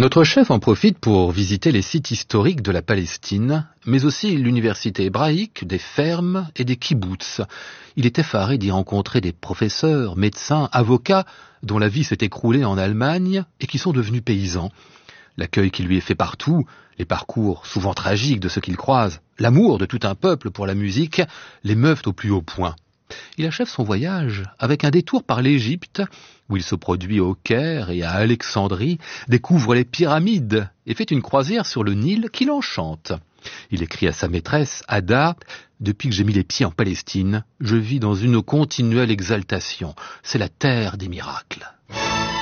Notre chef en profite pour visiter les sites historiques de la Palestine, mais aussi l'université hébraïque, des fermes et des kibboutz. Il est effaré d'y rencontrer des professeurs, médecins, avocats dont la vie s'est écroulée en Allemagne et qui sont devenus paysans. L'accueil qui lui est fait partout, les parcours souvent tragiques de ceux qu'il croise, l'amour de tout un peuple pour la musique, l'émeuvent au plus haut point. Il achève son voyage avec un détour par l'Égypte, où il se produit au Caire et à Alexandrie, découvre les pyramides et fait une croisière sur le Nil qui l'enchante. Il écrit à sa maîtresse, Ada, « Depuis que j'ai mis les pieds en Palestine, je vis dans une continuelle exaltation. C'est la terre des miracles. »